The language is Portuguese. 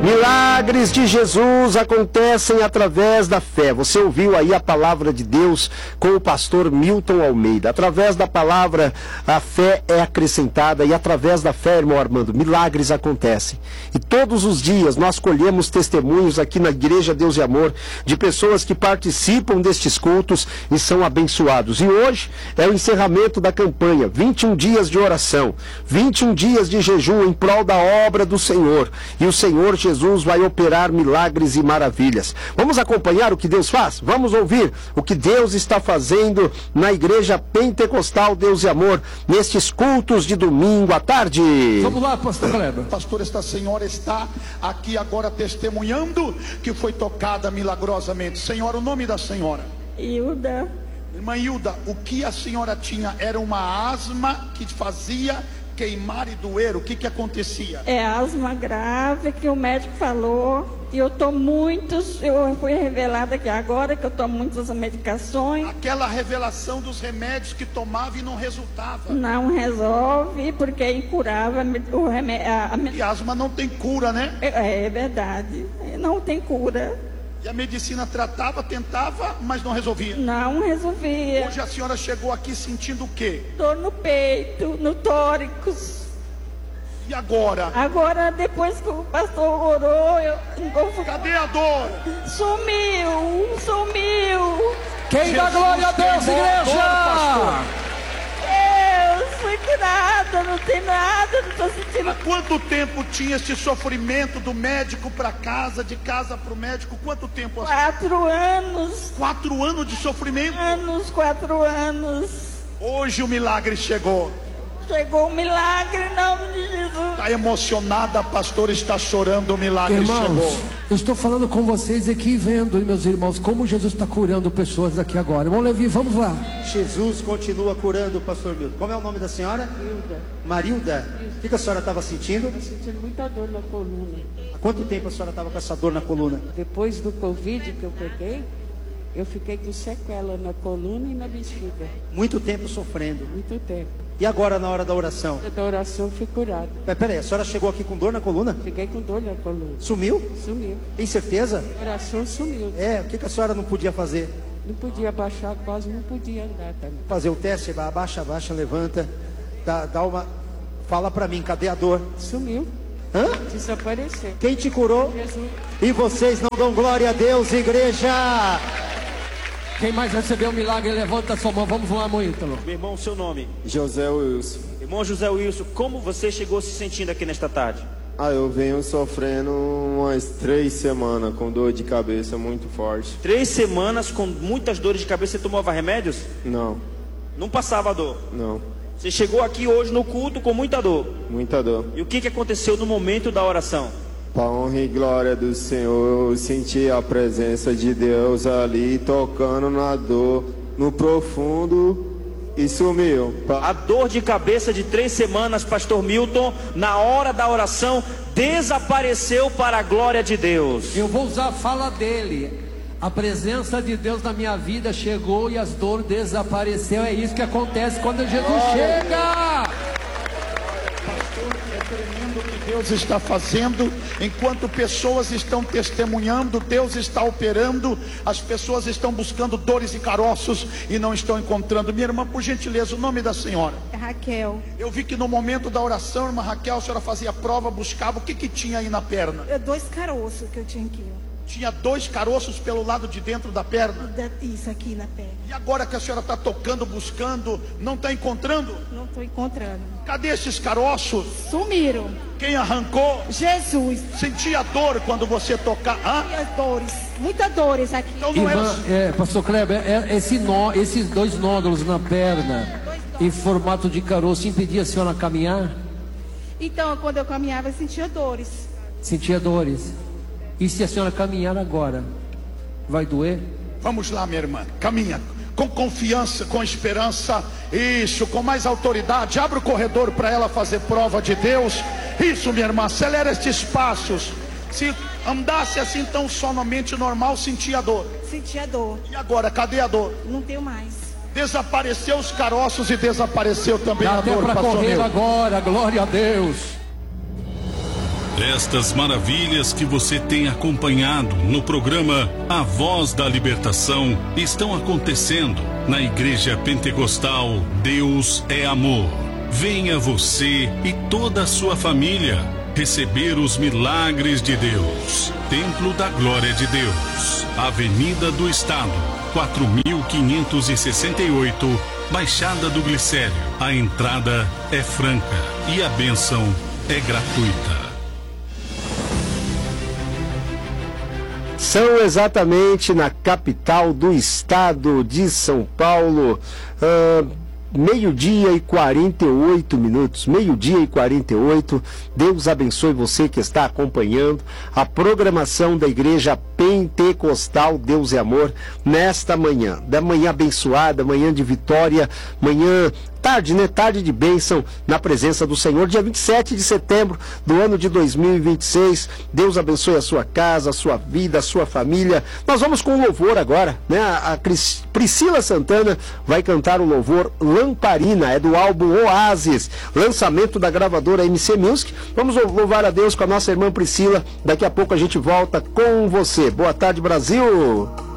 Milagres de Jesus acontecem através da fé. Você ouviu aí a palavra de Deus com o pastor Milton Almeida. Através da palavra, a fé é acrescentada, e através da fé, irmão Armando, milagres acontecem. E todos os dias nós colhemos testemunhos aqui na Igreja Deus e Amor de pessoas que participam destes cultos e são abençoados. E hoje é o encerramento da campanha, 21 dias de oração, 21 dias de jejum em prol da obra do Senhor. E o Senhor Jesus vai operar milagres e maravilhas. Vamos acompanhar o que Deus faz? Vamos ouvir o que Deus está fazendo na Igreja Pentecostal Deus e Amor, nestes cultos de domingo à tarde. Vamos lá, pastor Kleber. Pastor, esta senhora está aqui agora testemunhando que foi tocada milagrosamente. Senhora, o nome da senhora? Hilda. Irmã Hilda, o que a senhora tinha? Era uma asma que fazia queimar e doer? O que acontecia? É asma grave que o médico falou. E eu fui revelada aqui agora que eu tomo muitas medicações. Aquela revelação dos remédios que tomava e não resultava. Não resolve, porque é incurável o remédio. E asma não tem cura, né? É verdade, não tem cura. E a medicina tratava, tentava, mas não resolvia. Não resolvia. Hoje a senhora chegou aqui sentindo o quê? Dor no peito, no tórax. E agora? Agora, depois que o pastor orou, Cadê a dor? Sumiu. Quem dá glória a Deus, igreja? Eu fui curada, não tem nada, não estou sentindo. Há quanto tempo tinha esse sofrimento do médico para casa, de casa para o médico? Quanto tempo? 4 anos. 4 anos de sofrimento? 4 anos. Hoje o milagre chegou. Chegou o milagre em nome de Jesus. Está emocionada, a pastora está chorando, o milagre Irmãos, chegou. eu estou falando com vocês aqui, vendo, meus irmãos, como Jesus está curando pessoas aqui agora. Irmão Levi, vamos lá. Jesus continua curando, pastor Milton. Como é o nome da senhora? Hilda. Marilda. O que a senhora estava sentindo? Estou sentindo muita dor na coluna. Há quanto tempo a senhora estava com essa dor na coluna? Depois do Covid que eu peguei, eu fiquei com sequela na coluna e na bexiga. Muito tempo sofrendo. Muito tempo. E agora na hora da oração? Da oração fui curada. Peraí, a senhora chegou aqui com dor na coluna? Fiquei com dor na coluna. Sumiu? Sumiu. Tem certeza? A oração sumiu. O que a senhora não podia fazer? Não podia baixar, quase não podia andar também. Fazer o teste, abaixa, levanta. Dá uma... Fala pra mim, cadê a dor? Sumiu. Hã? Desapareceu. Quem te curou? Jesus. E vocês não dão glória a Deus, igreja? Quem mais recebeu o milagre, levanta a sua mão. Vamos lá, Moítalo. Meu irmão, seu nome? José Wilson. Irmão José Wilson, como você chegou se sentindo aqui nesta tarde? Eu venho sofrendo umas 3 semanas com dor de cabeça muito forte. 3 semanas com muitas dores de cabeça. Você tomava remédios? Não. Não passava dor? Não. Você chegou aqui hoje no culto com muita dor? Muita dor. E o que aconteceu no momento da oração? Para honra e glória do Senhor, eu senti a presença de Deus ali, tocando na dor, no profundo, e sumiu. A dor de cabeça de 3 semanas, pastor Milton, na hora da oração, desapareceu para a glória de Deus. Eu vou usar a fala dele. A presença de Deus na minha vida chegou e as dores desapareceu. É isso que acontece quando Jesus chega. É tremendo o que Deus está fazendo. Enquanto pessoas estão testemunhando, Deus está operando. As pessoas estão buscando dores e caroços e não estão encontrando. Minha irmã, por gentileza, o nome da senhora? É Raquel. Eu vi que no momento da oração, irmã Raquel, a senhora fazia prova, buscava. O que tinha aí na perna? 2 caroços que eu tinha aqui. Tinha 2 caroços pelo lado de dentro da perna. Isso aqui na perna. E agora que a senhora está tocando, buscando, não está encontrando? Não estou encontrando. Cadê esses caroços? Sumiram. Quem arrancou? Jesus. Sentia dor quando você tocar? As dores, muitas dores aqui. Então não era... Pastor Kleber, esses 2 nódulos na perna, em formato de caroço, impedia a senhora caminhar? Então, quando eu caminhava, eu sentia dores. Sentia dores. E se a senhora caminhar agora, vai doer? Vamos lá, minha irmã, caminha com confiança, com esperança, isso, com mais autoridade. Abre o corredor para ela fazer prova de Deus. Isso, minha irmã, acelera estes passos. Se andasse assim tão somente normal, sentia dor. Sentia dor. E agora, cadê a dor? Não tenho mais. Desapareceu os caroços e desapareceu também Dá a até dor, para pastor correr Milton. agora, glória a Deus. Estas maravilhas que você tem acompanhado no programa A Voz da Libertação estão acontecendo na Igreja Pentecostal Deus é Amor. Venha você e toda a sua família receber os milagres de Deus. Templo da Glória de Deus, Avenida do Estado, 4568, Baixada do Glicério. A entrada é franca e a bênção é gratuita. São exatamente na capital do estado de São Paulo, meio-dia e 48 minutos, meio-dia e 48. Deus abençoe você que está acompanhando a programação da Igreja Pentecostal Deus é Amor nesta manhã, da manhã abençoada, manhã de vitória, manhã tarde, né? Tarde de bênção na presença do Senhor, dia 27 de setembro do ano de 2026. Deus abençoe a sua casa, a sua vida, a sua família. Nós vamos com o louvor agora, né? A Priscila Santana vai cantar o louvor Lamparina, é do álbum Oasis, lançamento da gravadora MC Music. Vamos louvar a Deus com a nossa irmã Priscila. Daqui a pouco a gente volta com você. Boa tarde, Brasil!